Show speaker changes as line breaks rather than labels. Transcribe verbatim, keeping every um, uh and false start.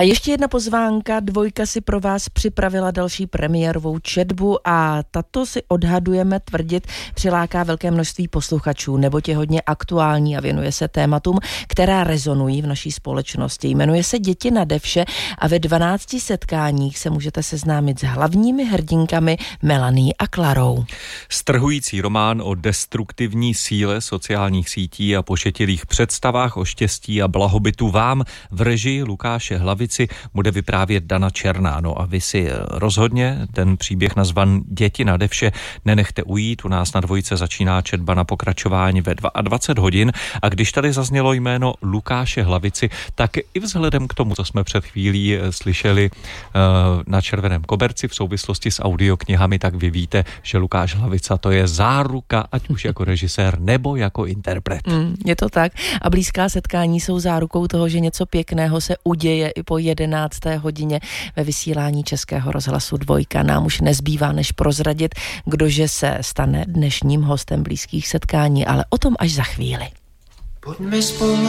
A ještě jedna pozvánka, Dvojka si pro vás připravila další premiérovou četbu a tato si odhadujeme tvrdit přiláká velké množství posluchačů, neboť je hodně aktuální a věnuje se tématům, která rezonují v naší společnosti. Jmenuje se Děti nade vše a ve dvanácti setkáních se můžete seznámit s hlavními hrdinkami Melanie a Klarou.
Strhující román o destruktivní síle sociálních sítí a pošetilých představách o štěstí a blahobytu vám v režii Lukáše Hlavici bude vyprávět Dana Černá. No a vy si rozhodně ten příběh nazvan Děti nade vše nenechte ujít. U nás na Dvojce začíná četba na pokračování ve dvacet dva hodin a když tady zaznělo jméno Lukáše Hlavici, tak i vzhledem k tomu, co jsme před chvílí slyšeli na červeném koberci v souvislosti s audioknihami, tak vy víte, že Lukáš Hlavica to je záruka, ať už jako režisér nebo jako interpret.
Mm, je to tak a blízká setkání jsou zárukou toho, že něco pěkného se uděje i po jedenácté hodině ve vysílání Českého rozhlasu Dvojka. Nám už nezbývá, než prozradit, kdože se stane dnešním hostem blízkých setkání, ale o tom až za chvíli.
Pojďme spolu